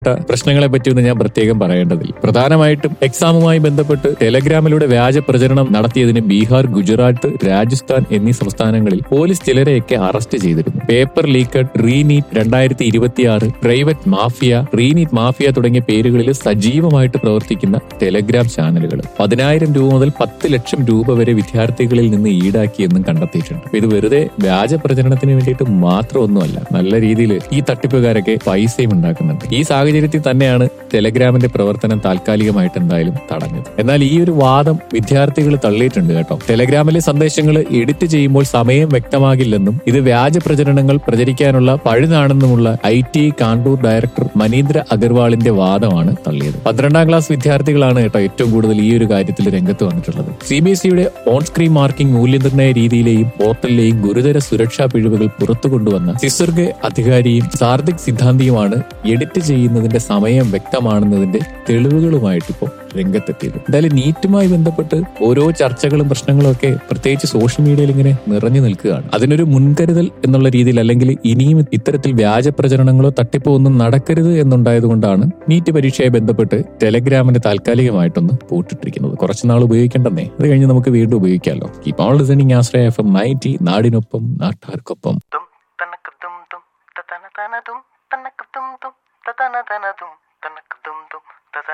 പ്രശ്നങ്ങളെ പറ്റിയൊന്നും ഞാൻ പ്രത്യേകം പറയേണ്ടതില്ല. പ്രധാനമായിട്ടും എക്സാമുമായി ബന്ധപ്പെട്ട് ടെലഗ്രാമിലൂടെ വ്യാജ പ്രചരണം നടത്തിയതിന് ബീഹാർ, ഗുജറാത്ത്, രാജസ്ഥാൻ എന്നീ സംസ്ഥാനങ്ങളിൽ പോലീസ് ചിലരെയൊക്കെ അറസ്റ്റ് ചെയ്തിരുന്നു. പേപ്പർ ലീക്കഡ്, റീനീറ്റ് 2026, പ്രൈവറ്റ് മാഫിയ, റീനീറ്റ് മാഫിയ തുടങ്ങിയ പേരുകളിൽ സജീവമായിട്ട് പ്രവർത്തിക്കുന്ന ടെലഗ്രാം ചാനലുകൾ 10,000 രൂപ മുതൽ 10 ലക്ഷം രൂപ വരെ വിദ്യാർത്ഥികളിൽ നിന്ന് ഈടാക്കിയെന്നും കണ്ടെത്തിയിട്ടുണ്ട്. ഇത് വെറുതെ വ്യാജ പ്രചരണത്തിന് വേണ്ടിയിട്ട് മാത്രമൊന്നുമല്ല, നല്ല രീതിയിൽ ഈ തട്ടിപ്പുകാരൊക്കെ പൈസയും ഉണ്ടാക്കുന്നുണ്ട്. ഈ സാഹചര്യത്തിൽ തന്നെയാണ് ടെലഗ്രാമിന്റെ പ്രവർത്തനം താൽക്കാലികമായിട്ട് എന്തായാലും തടഞ്ഞത്. എന്നാൽ ഈ ഒരു വാദം വിദ്യാർത്ഥികൾ തള്ളിയിട്ടുണ്ട് കേട്ടോ. ടെലഗ്രാമിലെ സന്ദേശങ്ങൾ എഡിറ്റ് ചെയ്യുമ്പോൾ സമയം വ്യക്തമാകില്ലെന്നും ഇത് വ്യാജ പ്രചരണങ്ങൾ പ്രചരിക്കാനുള്ള പഴുതാണെന്നുമുള്ള ITI കാൺപൂർ ഡയറക്ടർ മനീന്ദ്ര അഗർവാളിന്റെ വാദമാണ് തള്ളിയത്. 12ാം ക്ലാസ് വിദ്യാർത്ഥികളാണ് കേട്ടോ ഏറ്റവും കൂടുതൽ ഈ ഒരു കാര്യത്തിൽ രംഗത്ത് വന്നിട്ടുള്ളത്. CBSEയുടെ ഓൺ സ്ക്രീൻ മാർക്കിംഗ് മൂല്യനിർണ്ണയ രീതിയിലെയും പോർട്ടലിലെയും ഗുരുതര സുരക്ഷാ പിഴവുകൾ പുറത്തു കൊണ്ടുവന്ന സിസർഗ് അധികാരിയും സാർദിക് സിദ്ധാന്തിയുമാണ് എഡിറ്റ് ചെയ്യുന്നതിന്റെ സമയം വ്യക്തമാണെന്നതിന്റെ തെളിവുകളുമായിട്ട് ഇപ്പോൾ രംഗത്തെത്തിയത്. എന്തായാലും നീറ്റുമായി ബന്ധപ്പെട്ട് ഓരോ ചർച്ചകളും പ്രശ്നങ്ങളും ഒക്കെ പ്രത്യേകിച്ച് സോഷ്യൽ മീഡിയയിൽ ഇങ്ങനെ നിറഞ്ഞു നിൽക്കുകയാണ്. അതിനൊരു മുൻകരുതൽ എന്നുള്ള രീതിയിൽ, അല്ലെങ്കിൽ ഇനിയും ഇത്തരത്തിൽ വ്യാജ പ്രചരണങ്ങളോ തട്ടിപ്പോ ഒന്നും നടക്കരുത് എന്നുണ്ടായതുകൊണ്ടാണ് നീറ്റ് പരീക്ഷയെ ബന്ധപ്പെട്ട് ടെലഗ്രാമിന് താൽക്കാലികമായിട്ടൊന്ന് പൂട്ടിട്ടിരിക്കുന്നത്. കുറച്ചുനാൾ ഉപയോഗിക്കേണ്ടെന്നേ, അത് കഴിഞ്ഞ് നമുക്ക് വീണ്ടും ഉപയോഗിക്കാമല്ലോ. Keep on listening Ashraya FM 90, നാടിനൊപ്പം നാട്ടാർക്കൊപ്പം.